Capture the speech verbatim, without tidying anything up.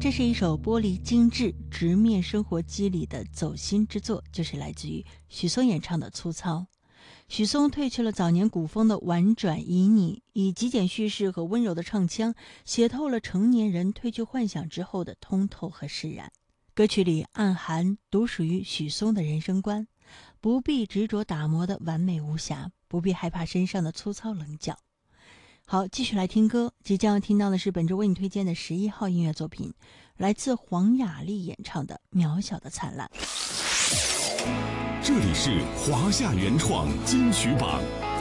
这是一首玻璃精致、直面生活机理的走心之作，就是来自于许嵩演唱的《粗糙》。许嵩褪去了早年古风的婉转旖旎，以极简叙事和温柔的唱腔，写透了成年人褪去幻想之后的通透和释然。歌曲里暗含独属于许嵩的人生观：不必执着打磨的完美无瑕，不必害怕身上的粗糙棱角。好，继续来听歌。即将要听到的是本周为你推荐的十一号音乐作品，来自黄雅莉演唱的《渺小的灿烂》。 这里是华夏原创金曲榜。